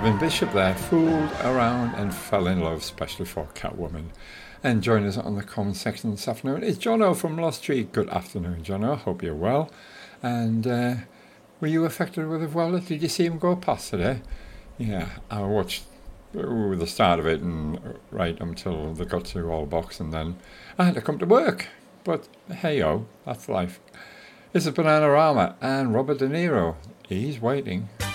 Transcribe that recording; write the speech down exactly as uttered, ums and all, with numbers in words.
Kevin Bishop there, fooled around and fell in love, especially for Catwoman. And join us on the comment section this afternoon is Jono from Lost Tree. Good afternoon, Jono. Hope you're well. And uh, were you affected with the Vuelta? Did you see him go past today? Yeah, I watched ooh, the start of it and right until they got to All Box, and then I had to come to work. But hey-o, that's life. This is Bananarama and Robert De Niro. He's waiting.